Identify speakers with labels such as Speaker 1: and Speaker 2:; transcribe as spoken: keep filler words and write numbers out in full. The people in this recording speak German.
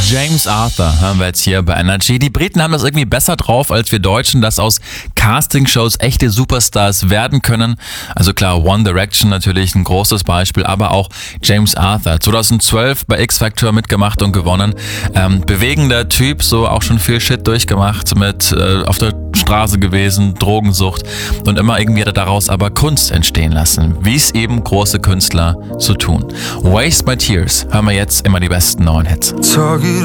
Speaker 1: James Arthur hören wir jetzt hier bei Energy. Die Briten haben das irgendwie besser drauf als wir Deutschen, dass aus Castingshows echte Superstars werden können. Also klar, One Direction natürlich ein großes Beispiel, aber auch James Arthur. zweitausendzwölf bei X-Factor mitgemacht und gewonnen. Ähm, bewegender Typ, so auch schon viel Shit durchgemacht, mit äh, auf der Straße gewesen, Drogensucht und immer irgendwie hat er daraus aber Kunst entstehen lassen, wie es eben große Künstler so tun. Waste My Tears hören wir jetzt immer die besten neuen Hits.
Speaker 2: Target